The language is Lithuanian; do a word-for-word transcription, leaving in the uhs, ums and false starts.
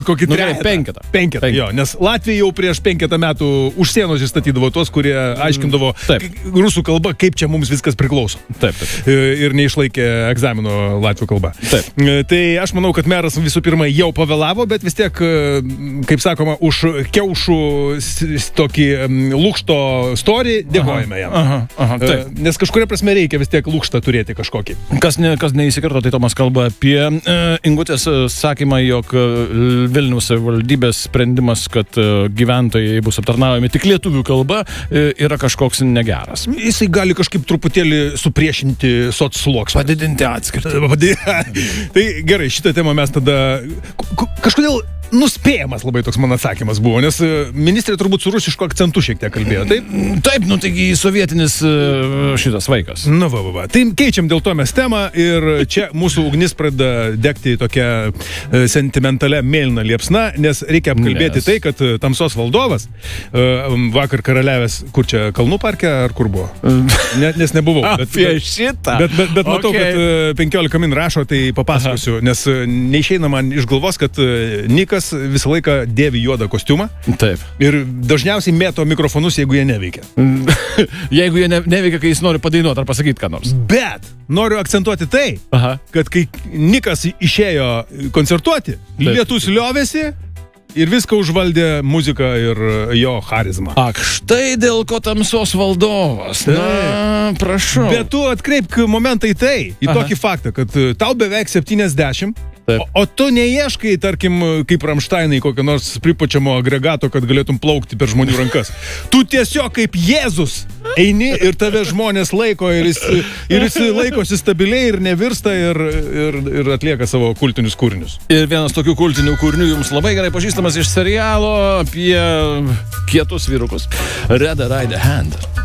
kokį Nu, gerai, trejetą. penketą. Penketą, Penketą. jo, nes Latvija jau prieš penketą metų už sienos įstatydavo tuos, kurie aiškindavo Taip. rusų kalba, kaip čia mums viskas priklauso. Taip, taip. Ir neišlaikė egzamino latvių kalba. Taip. Tai aš manau, kad meras visų pirma jau pavėlavo, bet vis tiek, kaip sakoma, už kiaušų s- tokį lūkšto storį dėkojame jam. Aha, aha, taip. Nes kažkuria prasme reikia vis tiek lūkštą turėti kažkokį. Kas, ne, kas neįsikirto, tai Tomas kalba apie e, Ingutės e, sakymą, jog e, Vilniaus savivaldybės sprendimas, kad e, gyventojai bus aptarnaujami tik lietuvių kalba, e, yra kažkoks negeras. Jisai gali kažkaip truputėlį supriešinti sotsluoksmą. Padidinti atskirtį. Tai gerai, šitą temą mes tada k- kažkodėl nuspėjamas labai toks mano atsakymas buvo, nes e, ministrė turbūt su rusišku akcentu šiek tiek kalbėjo, taip? Taip, nu taigi sovietinis e, šitas vaikas. Na, va, va, va. Tai keičiam dėl to mes temą ir čia mūsų ugnis pradeda degti tokia e, sentimentalia mėlyna liepsna, nes reikia apkalbėti Nes. tai, kad e, Tamsos valdovas e, vakar karaliavęs, kur čia, Kalnų parke ar kur buvo? Net, nes nebuvau. Apie šitą? Bet, bet, bet matau, Okay. kad e, penkiolika min rašo, tai papasakosiu, nes e, neišeina man iš galvos, kad e, Nikas visą laiką dėvi juodą kostiumą Taip. ir dažniausiai mėto mikrofonus, jeigu jie neveikia. Jeigu jie ne, neveikia, kai jis nori padainuoti ar pasakyti ką nors. Bet noriu akcentuoti tai, Aha. kad kai Nikas išėjo koncertuoti, Taip. lietus liovėsi ir viską užvaldė muzika ir jo charizma. Ak, štai dėl ko Tamsos valdovas. Na, prašau. Bet tu atkreipk momentą į tai, į Aha. tokį faktą, kad tau beveik septyniasdešimt, Taip. o, o tu neieškai, tarkim, kaip Ramšteinai, kokio nors pripučiamo agregato, kad galėtum plaukti per žmonių rankas. Tu tiesiog kaip Jėzus eini ir tave žmonės laiko ir jis, ir jis laikosi stabiliai ir nevirsta ir, ir, ir atlieka savo kultinius kūrinius. Ir vienas tokių kultinių kūrinių jums labai gerai pažįstamas iš serialo apie kietus vyrukus. Red Right Hand.